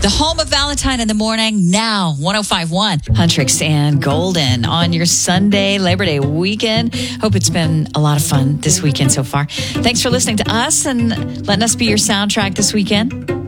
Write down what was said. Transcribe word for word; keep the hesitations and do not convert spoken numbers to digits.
The home of Valentine in the morning, now one oh five point one. Huntrix and Golden on your Sunday Labor Day weekend. Hope it's been a lot of fun this weekend so far. Thanks for listening to us and letting us be your soundtrack this weekend.